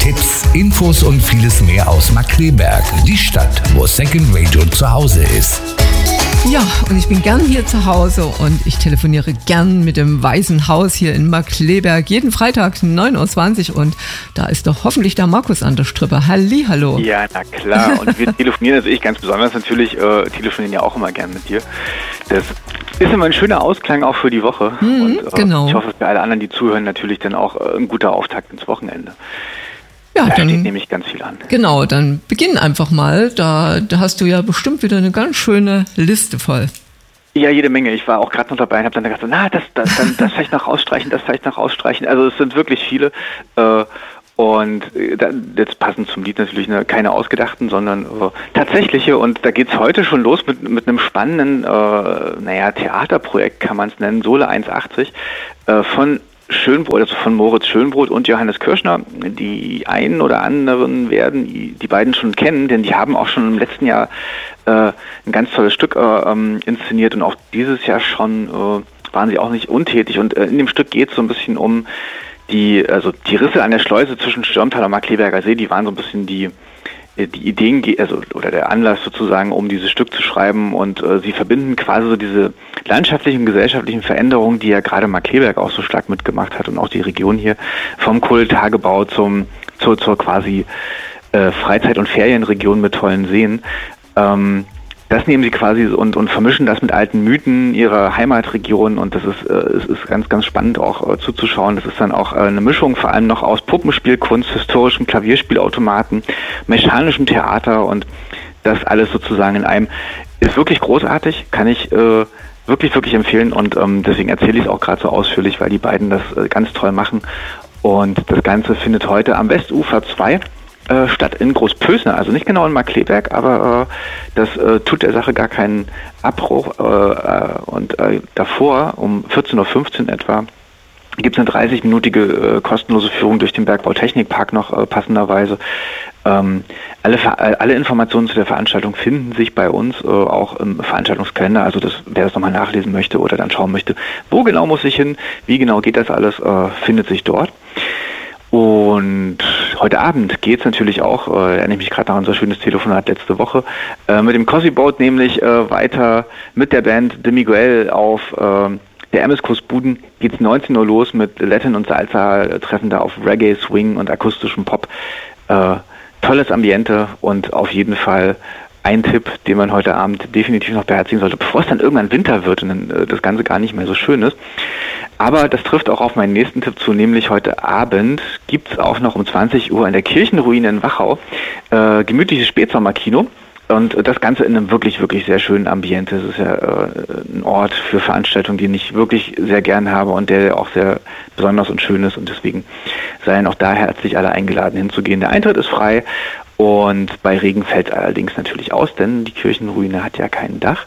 Tipps, Infos und vieles mehr aus Markkleeberg, die Stadt, wo Second Radio zu Hause ist. Ja, und ich bin gern hier zu Hause und ich telefoniere gern mit dem Weißen Haus hier in Markkleeberg jeden Freitag 9.20 Uhr und da ist doch hoffentlich der Markus an der Strippe. Hallihallo. Ja, na klar. Und wir telefonieren, also ich ganz besonders natürlich, telefonieren ja auch immer gern mit dir. Das ist immer ein schöner Ausklang auch für die Woche. Und genau. Ich hoffe, dass für alle anderen, die zuhören, natürlich dann auch ein guter Auftakt ins Wochenende. Ja, da dann steht nämlich ganz viel an. Genau, dann beginn einfach mal. Da hast du ja bestimmt wieder eine ganz schöne Liste voll. Ja, jede Menge. Ich war auch gerade noch dabei und habe dann gedacht, das vielleicht noch rausstreichen, das vielleicht noch rausstreichen. Also es sind wirklich viele. Und jetzt passend zum Lied natürlich keine ausgedachten, sondern tatsächliche. Und da geht's heute schon los mit einem spannenden, Theaterprojekt kann man es nennen, Sohle 1,80 von Schönbrot, also von Moritz Schönbrot und Johannes Kirschner. Die einen oder anderen werden die beiden schon kennen, denn die haben auch schon im letzten Jahr ein ganz tolles Stück inszeniert und auch dieses Jahr schon waren sie auch nicht untätig. Und in dem Stück geht es so ein bisschen um die Risse an der Schleuse zwischen Stürmtal und Markkleeberger See, die waren so ein bisschen die Ideen, oder der Anlass sozusagen, um dieses Stück zu schreiben, und sie verbinden quasi so diese landschaftlichen und gesellschaftlichen Veränderungen, die ja gerade Markkleeberg auch so stark mitgemacht hat und auch die Region hier vom Kohletagebau zur quasi Freizeit- und Ferienregion mit tollen Seen. Das nehmen sie quasi und vermischen das mit alten Mythen ihrer Heimatregion, und das ist ganz, ganz spannend auch zuzuschauen. Das ist dann auch eine Mischung vor allem noch aus Puppenspielkunst, historischem Klavierspielautomaten, mechanischem Theater, und das alles sozusagen in einem ist wirklich großartig, kann ich wirklich, wirklich empfehlen, und deswegen erzähle ich es auch gerade so ausführlich, weil die beiden das ganz toll machen. Und das Ganze findet heute am Westufer 2 statt in Großpösner, also nicht genau in Markkleeberg, aber das tut der Sache gar keinen Abbruch. Und davor, um 14.15 Uhr etwa, gibt es eine 30-minütige kostenlose Führung durch den Bergbautechnikpark noch passenderweise. Alle Informationen zu der Veranstaltung finden sich bei uns auch im Veranstaltungskalender, also wer das nochmal nachlesen möchte oder dann schauen möchte, wo genau muss ich hin, wie genau geht das alles, findet sich dort. Und heute Abend geht es natürlich auch, erinnere ich mich gerade noch an so ein schönes Telefonat letzte Woche, mit dem Cozy Boat nämlich weiter mit der Band De Miguel auf der Emmeskus Buden. Geht's 19 Uhr los mit Latin und Salsa, treffen da auf Reggae, Swing und akustischem Pop. Tolles Ambiente und auf jeden Fall ein Tipp, den man heute Abend definitiv noch beherzigen sollte, bevor es dann irgendwann Winter wird und dann das Ganze gar nicht mehr so schön ist. Aber das trifft auch auf meinen nächsten Tipp zu, nämlich heute Abend gibt es auch noch um 20 Uhr in der Kirchenruine in Wachau gemütliches Spätsommerkino. Und das Ganze in einem wirklich, wirklich sehr schönen Ambiente. Es ist ja ein Ort für Veranstaltungen, den ich wirklich sehr gern habe und der auch sehr besonders und schön ist. Und deswegen seien auch da herzlich alle eingeladen hinzugehen. Der Eintritt ist frei und bei Regen fällt allerdings natürlich aus, denn die Kirchenruine hat ja kein Dach.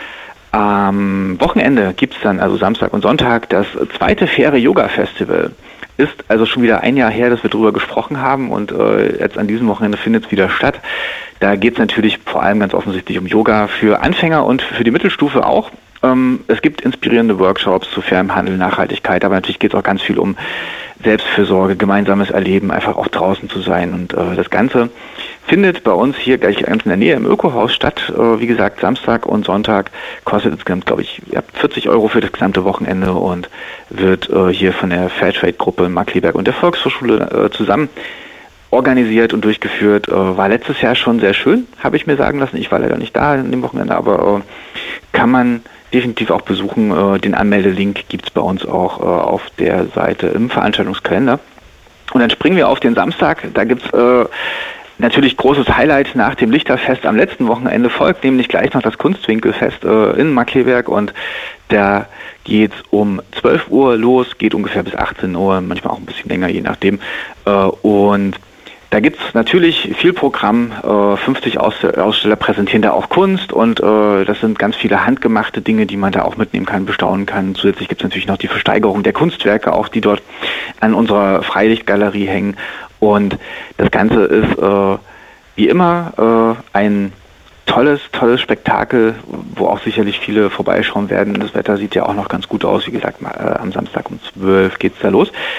Am Wochenende gibt es dann, also Samstag und Sonntag, das zweite Faire Yoga Festival. Ist also schon wieder ein Jahr her, dass wir darüber gesprochen haben, und jetzt an diesem Wochenende findet es wieder statt. Da geht es natürlich vor allem ganz offensichtlich um Yoga für Anfänger und für die Mittelstufe auch. Es gibt inspirierende Workshops zu fairem Handel, Nachhaltigkeit, aber natürlich geht es auch ganz viel um Selbstfürsorge, gemeinsames Erleben, einfach auch draußen zu sein. Und das Ganze findet bei uns hier gleich ganz in der Nähe im Ökohaus statt. Wie gesagt, Samstag und Sonntag kostet insgesamt, glaube ich, 40 € für das gesamte Wochenende und wird hier von der Fairtrade-Gruppe Markkleeberg und der Volkshochschule zusammen organisiert und durchgeführt. War letztes Jahr schon sehr schön, habe ich mir sagen lassen. Ich war leider nicht da an dem Wochenende, aber kann man definitiv auch besuchen. Den Anmeldelink gibt es bei uns auch auf der Seite im Veranstaltungskalender. Und dann springen wir auf den Samstag. Da gibt es natürlich großes Highlight nach dem Lichterfest am letzten Wochenende, folgt nämlich gleich noch das Kunstwinkelfest in Markkleeberg, und da geht's um 12 Uhr los, geht ungefähr bis 18 Uhr, manchmal auch ein bisschen länger, je nachdem. Und da gibt's natürlich viel Programm, 50 Aussteller präsentieren da auch Kunst, und das sind ganz viele handgemachte Dinge, die man da auch mitnehmen kann, bestaunen kann. Zusätzlich gibt's natürlich noch die Versteigerung der Kunstwerke, auch die dort an unserer Freilichtgalerie hängen. Und das Ganze ist wie immer ein tolles Spektakel, wo auch sicherlich viele vorbeischauen werden. Das Wetter sieht ja auch noch ganz gut aus. Wie gesagt, am Samstag um 12 geht's da los.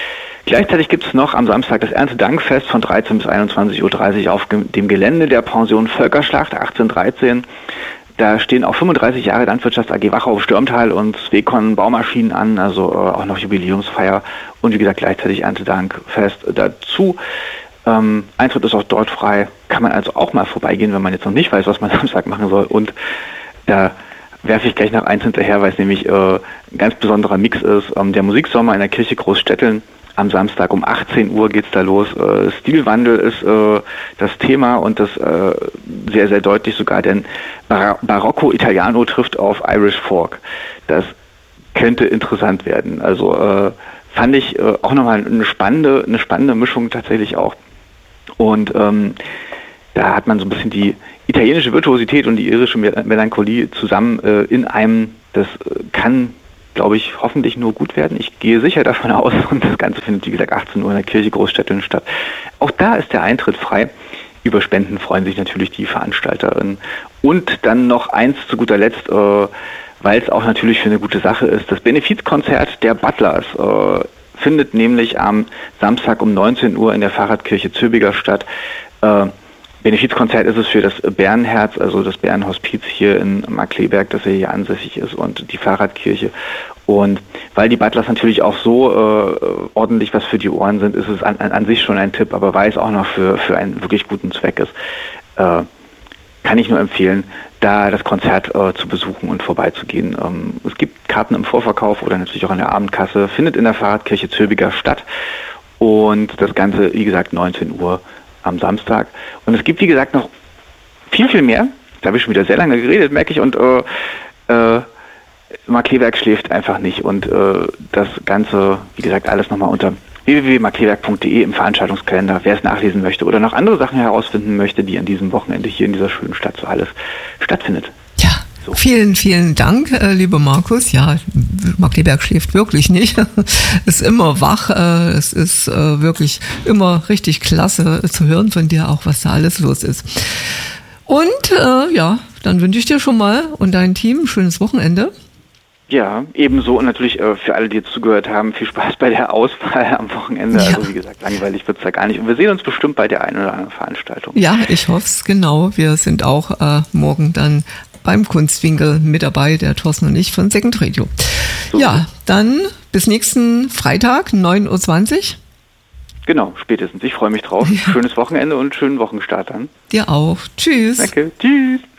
Gleichzeitig gibt es noch am Samstag das Erntedankfest von 13 bis 21.30 Uhr auf dem Gelände der Pension Völkerschlacht 1813. Da stehen auch 35 Jahre Landwirtschafts AG Wachau Stürmtal und Swecon Baumaschinen an, also auch noch Jubiläumsfeier und wie gesagt gleichzeitig Erntedankfest dazu. Eintritt ist auch dort frei, kann man also auch mal vorbeigehen, wenn man jetzt noch nicht weiß, was man am Samstag machen soll. Und da werfe ich gleich noch eins hinterher, weil es nämlich ein ganz besonderer Mix ist. Der Musiksommer in der Kirche Großstetteln. Am Samstag um 18 Uhr geht's da los. Stilwandel ist das Thema und das sehr, sehr deutlich sogar, denn Barocco Italiano trifft auf Irish Folk. Das könnte interessant werden. Also fand ich auch nochmal eine spannende Mischung tatsächlich auch. Und da hat man so ein bisschen die italienische Virtuosität und die irische Melancholie zusammen in einem. Das kann, glaube ich, hoffentlich nur gut werden. Ich gehe sicher davon aus und das Ganze findet, wie gesagt, 18 Uhr in der Kirche Großstetteln statt. Auch da ist der Eintritt frei. Über Spenden freuen sich natürlich die Veranstalterinnen. Und dann noch eins zu guter Letzt, weil es auch natürlich für eine gute Sache ist, das Benefizkonzert der Butlers findet nämlich am Samstag um 19 Uhr in der Fahrradkirche Zöbiger statt. Benefizkonzert ist es für das Bärenherz, also das Bärenhospiz hier in Markkleeberg, das hier ansässig ist und die Fahrradkirche. Und weil die Butlers natürlich auch so ordentlich was für die Ohren sind, ist es an sich schon ein Tipp, aber weil es auch noch für einen wirklich guten Zweck ist, kann ich nur empfehlen, da das Konzert zu besuchen und vorbeizugehen. Es gibt Karten im Vorverkauf oder natürlich auch an der Abendkasse, findet in der Fahrradkirche Zöbiger statt und das Ganze, wie gesagt, 19 Uhr am Samstag. Und es gibt, wie gesagt, noch viel, viel mehr. Da habe ich schon wieder sehr lange geredet, merke ich. Und Markkleeberg schläft einfach nicht. Und das Ganze, wie gesagt, alles nochmal unter www.markkleeberg.de im Veranstaltungskalender, wer es nachlesen möchte oder noch andere Sachen herausfinden möchte, die an diesem Wochenende hier in dieser schönen Stadt so alles stattfindet. Ja. So. Vielen, vielen Dank, lieber Markus. Ja, Markkleeberg schläft wirklich nicht. Ist immer wach. Es ist wirklich immer richtig klasse zu hören von dir auch, was da alles los ist. Und ja, dann wünsche ich dir schon mal und dein Team ein schönes Wochenende. Ja, ebenso und natürlich für alle, die jetzt zugehört haben, viel Spaß bei der Auswahl am Wochenende. Ja. Also wie gesagt, langweilig wird's da gar nicht. Und wir sehen uns bestimmt bei der einen oder anderen Veranstaltung. Ja, ich hoffe es, genau. Wir sind auch morgen dann beim Kunstwinkel mit dabei, der Thorsten und ich von Second Radio. So. Ja, dann bis nächsten Freitag, 9.20 Uhr. Genau, spätestens. Ich freue mich drauf. Ja. Schönes Wochenende und schönen Wochenstart dann. Dir auch. Tschüss. Danke. Tschüss.